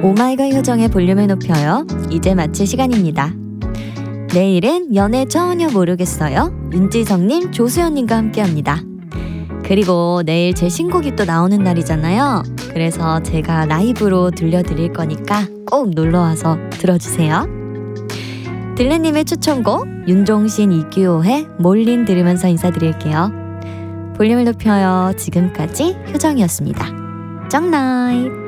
오마이걸 효정의 볼륨을 높여요. 이제 마칠 시간입니다. 내일은 연애 전혀 모르겠어요. 윤지성님, 조수연님과 함께합니다. 그리고 내일 제 신곡이 또 나오는 날이잖아요. 그래서 제가 라이브로 들려드릴 거니까 꼭 놀러와서 들어주세요. 딜레님의 추천곡 윤종신 이규호의 몰린 들으면서 인사드릴게요. 볼륨을 높여요. 지금까지 효정이었습니다. 짱나잇.